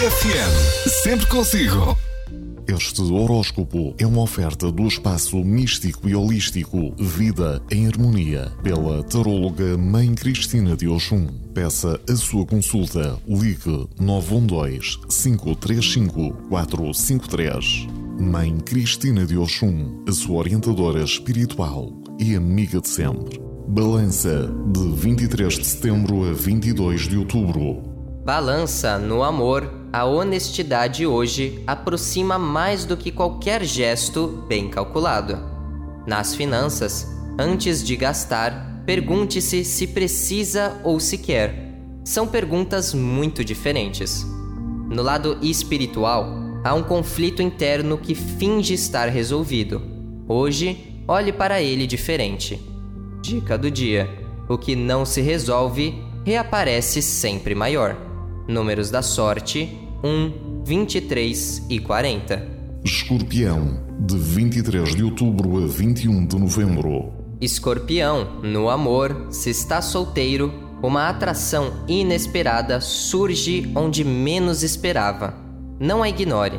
FM, sempre consigo. Este horóscopo é uma oferta do espaço místico e holístico Vida em Harmonia, pela taróloga Mãe Cristina de Oxum. Peça a sua consulta. Ligue 912-535-453. Mãe Cristina de Oxum, a sua orientadora espiritual e amiga de sempre. Balança de 23 de setembro a 22 de outubro. Balança no amor. A honestidade hoje aproxima mais do que qualquer gesto bem calculado. Nas finanças, antes de gastar, pergunte-se se precisa ou se quer. São perguntas muito diferentes. No lado espiritual, há um conflito interno que finge estar resolvido. Hoje, olhe para ele diferente. Dica do dia: o que não se resolve reaparece sempre maior. Números da sorte: 1, 23 e 40. Escorpião, de 23 de outubro a 21 de novembro. Escorpião, no amor, se está solteiro, uma atração inesperada surge onde menos esperava. Não a ignore.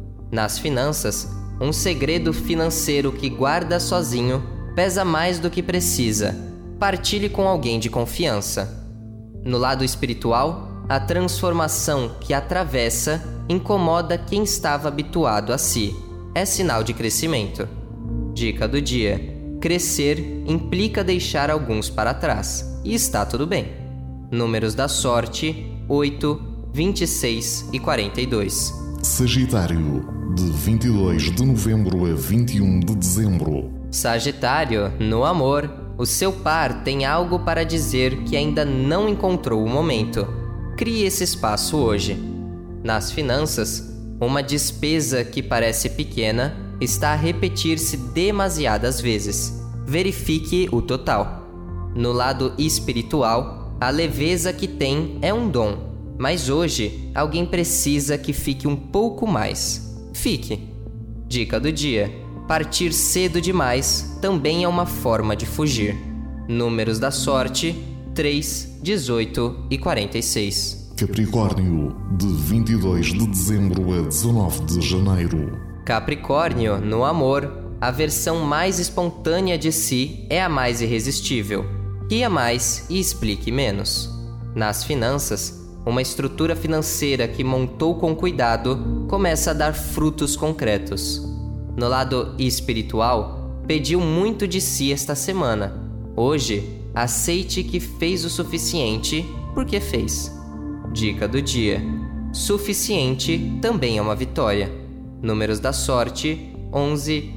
Nas finanças, um segredo financeiro que guarda sozinho pesa mais do que precisa. Partilhe com alguém de confiança. No lado espiritual, a transformação que atravessa incomoda quem estava habituado a si. É sinal de crescimento. Dica do dia: crescer implica deixar alguns para trás. E está tudo bem. Números da sorte: 8, 26 e 42. Sagitário, de 22 de novembro a 21 de dezembro. Sagitário, no amor, o seu par tem algo para dizer que ainda não encontrou o momento. Crie esse espaço hoje. Nas finanças, uma despesa que parece pequena está a repetir-se demasiadas vezes. Verifique o total. No lado espiritual, a leveza que tem é um dom, mas hoje alguém precisa que fique um pouco mais. Fique. Dica do dia: partir cedo demais também é uma forma de fugir. Números da sorte: 3, 18 e 46. Capricórnio, de 22 de dezembro a 19 de janeiro. Capricórnio, no amor, a versão mais espontânea de si é a mais irresistível. Ria mais e explique menos. Nas finanças, uma estrutura financeira que montou com cuidado começa a dar frutos concretos. No lado espiritual, pediu muito de si esta semana. Hoje, aceite que fez o suficiente porque fez. Dica do dia: suficiente também é uma vitória. Números da sorte: 11,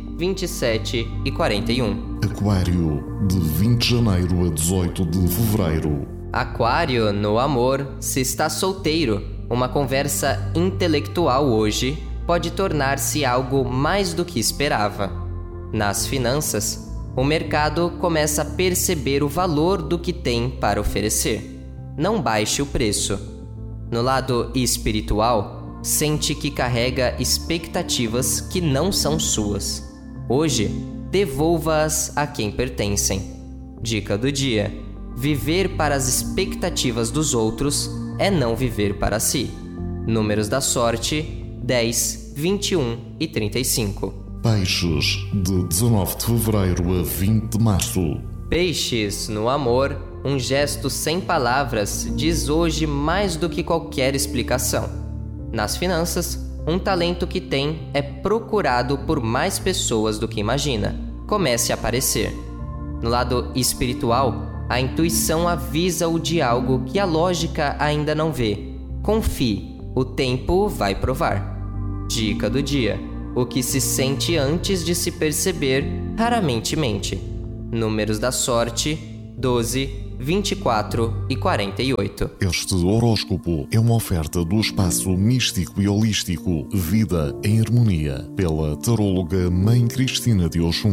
27 e 41. Aquário, de 20 de janeiro a 18 de fevereiro. Aquário, no amor, se está solteiro, uma conversa intelectual hoje pode tornar-se algo mais do que esperava. Nas finanças, o mercado começa a perceber o valor do que tem para oferecer. Não baixe o preço. No lado espiritual, sente que carrega expectativas que não são suas. Hoje, devolva-as a quem pertencem. Dica do dia: viver para as expectativas dos outros é não viver para si. Números da sorte: 10, 21 e 35. Peixes, de 19 de fevereiro a 20 de março. Peixes, no amor, um gesto sem palavras diz hoje mais do que qualquer explicação. Nas finanças, um talento que tem é procurado por mais pessoas do que imagina. Comece a aparecer. No lado espiritual, a intuição avisa-o de algo que a lógica ainda não vê. Confie, o tempo vai provar. Dica do dia: o que se sente antes de se perceber, raramente mente. Números da sorte: 12, 24 e 48. Este horóscopo é uma oferta do espaço místico e holístico Vida em Harmonia, pela taróloga Mãe Cristina de Oxum.